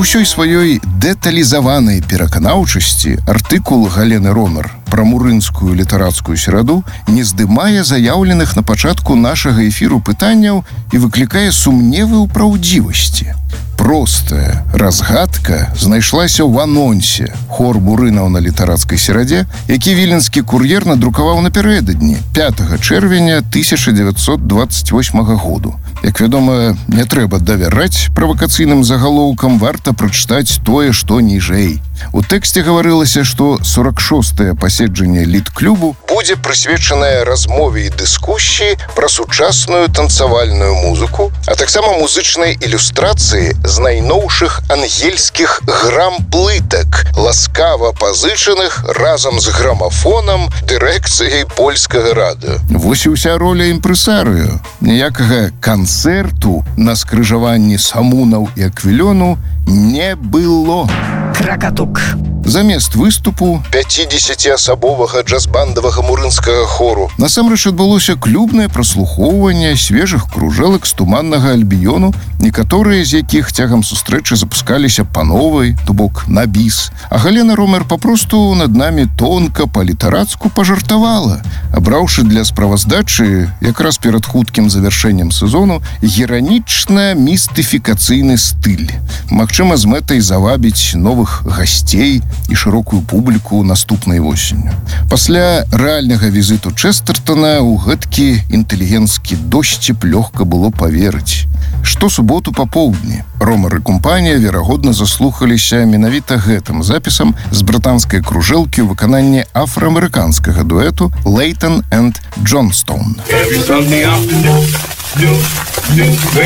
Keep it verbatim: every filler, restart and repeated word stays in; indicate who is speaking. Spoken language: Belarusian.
Speaker 1: ўсёй сваёй дэталізаванай пераканаўчасці артыкул Галены Ромер пра мурынскую літарацкую сераду не здымае заяўленых на пачатку нашага эфіру пытанняў і выклікае сумневы ў праўдзівасці. Простая разгадка знайшлася ў анонсе хор мурынаў на літарацкай серадзе, які віленскі кур'ер надрукаваў напярэдадні пятага чэрвеня тысяча дзевяцьсот дваццаць восьмага году. Як вядома, не трэба давяраць правакацыйным загалоўкам, варта прачытаць тое, што ніжэй. У тэксце гаварылася, што сорак шостае паседжанне літклубу будзе прысвечанае размове і дыскусіі пра сучасную танцавальную музыку, а таксама музычнай ілюстрацыі з найноўшых ангельскіх грам-плытак, ласкава пазычаных разам з грамафонам дырэкцыяй польскага радыё. Вось і ўся роля імпрэсарыё. Ніякага канцэрту на скрыжаванні самунаў і аквілёну не было.
Speaker 2: Кракатук.
Speaker 1: Замест выступу пяцідзесяціасабовага джаз-бандавага мурынскага хору насамрэч адбылося клубнае праслухоўванне свежых кружэлак з туманнага Альбіёну, некаторыя з якіх цягам сустрэчы запускаліся па новай, то бок на біс. А Галена Ромер папросту над намі тонка па-літарацку пажартавала, абраўшы для справаздачы якраз перад хуткім завяршэннем сезону геранічна-містыфікацыйны стыль. Магчыма, з мэтай завабіць новых гасцей і шырокую публіку наступнай восенню. Пасля рэальнага візіту Чэстертона ў гэткі інтэлігенцкі досціп лёгка было паверыць. Штосуботу па поўдні Ромер і кампанія, верагодна, заслухаліся менавіта гэтым запісам з брытанскай кружэлкі ў выкананні афраамерыканскага дуэту Лейтон энд Джонстоун.